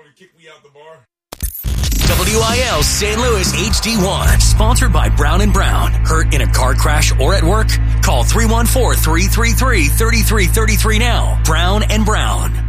want to kick me out the bar? WIL St. Louis HD1, sponsored by Brown & Brown. Hurt in a car crash or at work? Call 314-333-3333 now. Brown & Brown.